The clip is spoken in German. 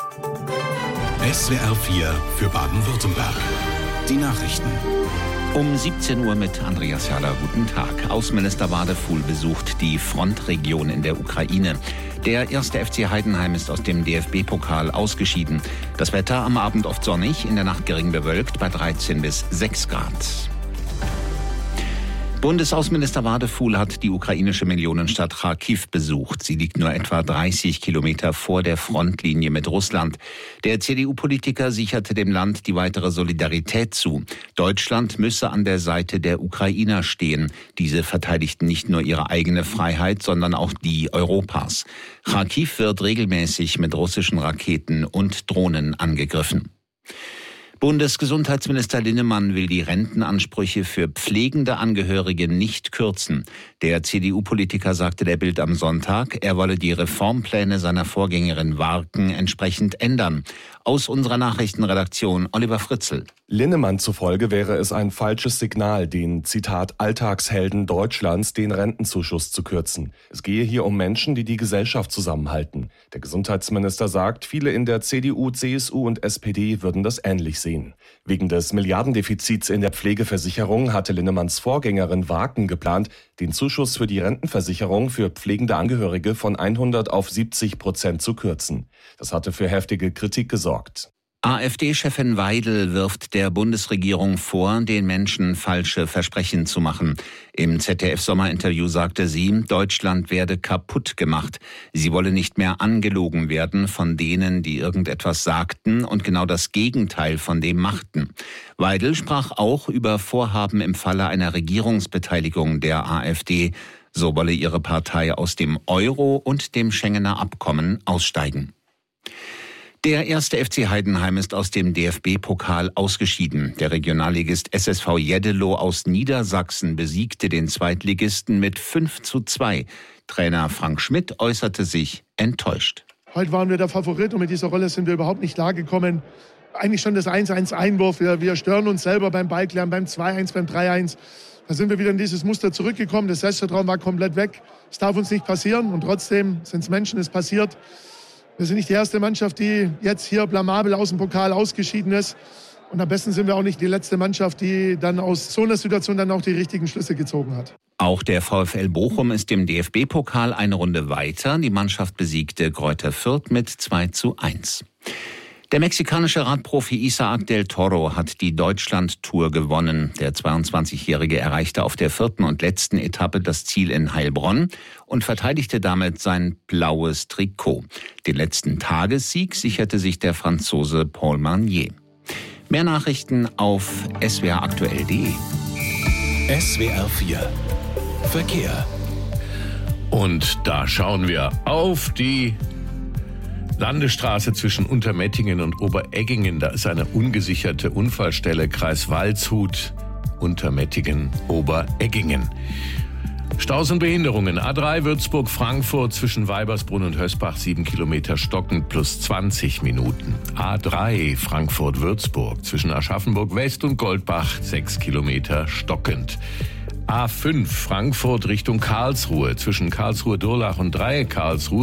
SWR 4 für Baden-Württemberg. Die Nachrichten. Um 17 Uhr mit Andreas Jahler. Guten Tag. Außenminister Wadefuhl besucht die Frontregion in der Ukraine. Der erste FC Heidenheim ist aus dem DFB-Pokal ausgeschieden. Das Wetter am Abend oft sonnig, in der Nacht gering bewölkt bei 13 bis 6 Grad. Bundesaußenminister Wadefuhl hat die ukrainische Millionenstadt Charkiw besucht. Sie liegt nur etwa 30 Kilometer vor der Frontlinie mit Russland. Der CDU-Politiker sicherte dem Land die weitere Solidarität zu. Deutschland müsse an der Seite der Ukrainer stehen. Diese verteidigten nicht nur ihre eigene Freiheit, sondern auch die Europas. Charkiw wird regelmäßig mit russischen Raketen und Drohnen angegriffen. Bundesgesundheitsminister Linnemann will die Rentenansprüche für pflegende Angehörige nicht kürzen. Der CDU-Politiker sagte der Bild am Sonntag, er wolle die Reformpläne seiner Vorgängerin Warken entsprechend ändern. Aus unserer Nachrichtenredaktion Oliver Fritzl. Linnemann zufolge wäre es ein falsches Signal, den, Zitat, Alltagshelden Deutschlands den Rentenzuschuss zu kürzen. Es gehe hier um Menschen, die die Gesellschaft zusammenhalten. Der Gesundheitsminister sagt, viele in der CDU, CSU und SPD würden das ähnlich sehen. Wegen des Milliardendefizits in der Pflegeversicherung hatte Linnemanns Vorgängerin Warken geplant, den Zuschuss für die Rentenversicherung für pflegende Angehörige von 100 auf 70% zu kürzen. Das hatte für heftige Kritik gesorgt. AfD-Chefin Weidel wirft der Bundesregierung vor, den Menschen falsche Versprechen zu machen. Im ZDF-Sommerinterview sagte sie, Deutschland werde kaputt gemacht. Sie wolle nicht mehr angelogen werden von denen, die irgendetwas sagten und genau das Gegenteil von dem machten. Weidel sprach auch über Vorhaben im Falle einer Regierungsbeteiligung der AfD. So wolle ihre Partei aus dem Euro und dem Schengener Abkommen aussteigen. Der erste FC Heidenheim ist aus dem DFB-Pokal ausgeschieden. Der Regionalligist SSV Jeddelo aus Niedersachsen besiegte den Zweitligisten mit 5:2. Trainer Frank Schmidt äußerte sich enttäuscht. Heute waren wir der Favorit und mit dieser Rolle sind wir überhaupt nicht klargekommen. Eigentlich schon das 1:1 Einwurf. Wir stören uns selber beim Ballklären, beim 2:1, beim 3:1. Da sind wir wieder in dieses Muster zurückgekommen. Das Selbstvertrauen war komplett weg. Es darf uns nicht passieren und trotzdem sind es Menschen, es passiert. Wir sind nicht die erste Mannschaft, die jetzt hier blamabel aus dem Pokal ausgeschieden ist. Und am besten sind wir auch nicht die letzte Mannschaft, die dann aus so einer Situation dann auch die richtigen Schlüsse gezogen hat. Auch der VfL Bochum ist im DFB-Pokal eine Runde weiter. Die Mannschaft besiegte Greuther Fürth mit 2:1. Der mexikanische Radprofi Isaac del Toro hat die Deutschland-Tour gewonnen. Der 22-Jährige erreichte auf der 4. und letzten Etappe das Ziel in Heilbronn und verteidigte damit sein blaues Trikot. Den letzten Tagessieg sicherte sich der Franzose Paul Marnier. Mehr Nachrichten auf swraktuell.de. SWR 4 Verkehr. Und da schauen wir auf die Landesstraße zwischen Untermettingen und Obereggingen. Da ist eine ungesicherte Unfallstelle, Kreis Waldshut, Untermettingen, Obereggingen. Staus und Behinderungen. A3 Würzburg-Frankfurt zwischen Weibersbrunn und Hösbach 7 Kilometer stockend plus 20 Minuten. A3 Frankfurt-Würzburg zwischen Aschaffenburg West und Goldbach 6 Kilometer stockend. A5 Frankfurt Richtung Karlsruhe zwischen Karlsruhe-Durlach und Dreieck Karlsruhe